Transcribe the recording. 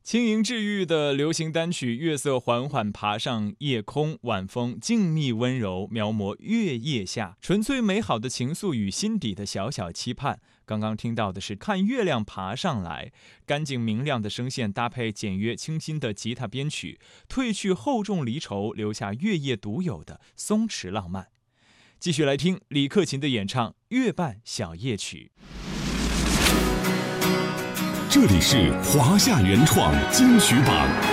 轻盈治愈的流行单曲，月色缓缓爬上夜空，晚风静谧温柔，描摹月夜下纯粹美好的情愫与心底的小小期盼。刚刚听到的是看月亮爬上来，干净明亮的声线搭配简约清新的吉他编曲，褪去厚重离愁，留下月夜独有的松弛浪漫。继续来听李克勤的演唱《月半小夜曲》。 这里是华夏原创金曲榜。